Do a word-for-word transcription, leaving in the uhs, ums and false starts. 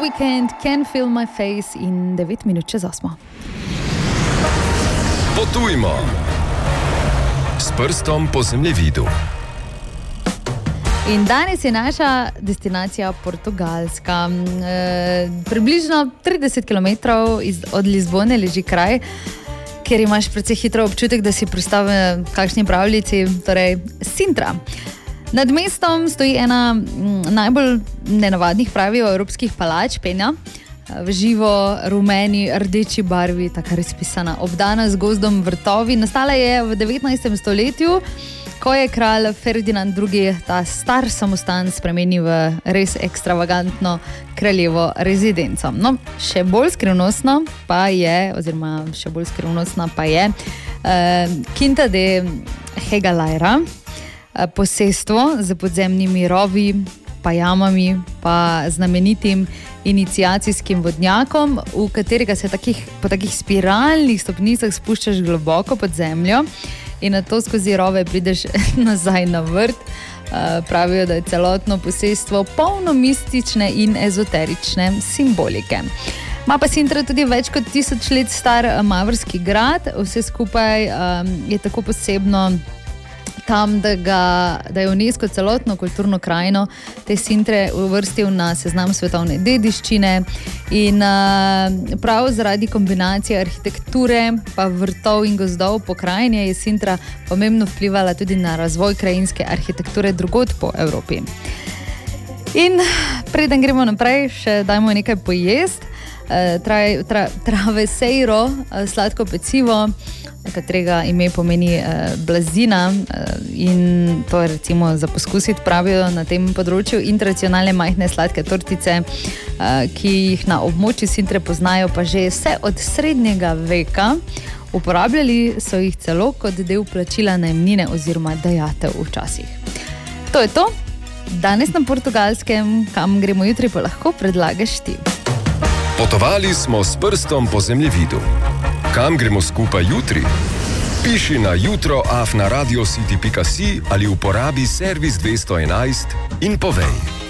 Weekend, Can Feel My Face in devet minut čez osmo. Potujmo s prstom po zemljevidu. In danes je naša destinacija Portugalska. E, približno trideset kilometrov iz, od Lizbone leži kraj, kjer imaš precej hitro občutek, da si pristal v kakšni pravljici, torej Sintra. Nad mestom stoji ena najbolj nenavadnih, pravijo, evropskih palač, penja, v živo, rumeni, rdeči barvi, taka razpisana, obdana z gozdom, vrtovi. Nastala je v devetnajstem stoletju, ko je kralj Ferdinand drugi. ta star samostan spremenil v res ekstravagantno kraljevo rezidenco. No, še bolj skrivnostno pa je, oziroma še bolj skrivnostna pa je eh, Quinta de Hegalaira, eh, posestvo z podzemnimi rovi, pa jamami, pa znamenitim iniciacijskim vodnjakom, v katerega se takih, po takih spiralnih stopnicah spuščaš globoko pod zemljo in na to skozi rove prideš nazaj na vrt. Pravijo, da je celotno posestvo polno mistične in ezoterične simbolike. Ma pa Sintra tudi več kot tisoč let star mavrski grad. Vse skupaj um, je tako posebno tam, da, ga, da je UNESCO celotno kulturno krajino te Sintre uvrstil na seznam svetovne dediščine in uh, prav zaradi kombinacije arhitekture pa vrtov in gozdov po krajini je Sintra pomembno vplivala tudi na razvoj krajinske arhitekture drugod po Evropi. In preden gremo naprej, še dajmo nekaj pojest. Uh, tra, tra, traveseiro, uh, sladko pecivo, katerega ime pomeni uh, blazina uh, in to je recimo za poskusiti, pravijo na tem področju, in tradicionalne majhne sladke tortice, uh, ki jih na območju Sintre poznajo pa že vse od srednjega veka. Uporabljali so jih celo kot del plačila najemnine oziroma dajatev včasih. To je to. Danes na Portugalskem, kam gremo jutri, pa lahko predlagaš ti. Potovali smo s prstom po zemljevidu. Kam gremo skupaj jutri? Piši na jutro afna radiocity pika si ali uporabi servis dvesto enajst in povej.